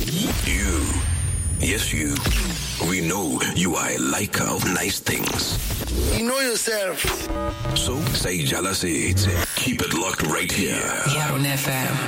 You. Yes, you. We know you are a liker of nice things. You know yourself. So, say jealousy. Keep it locked right here. Yaron FM.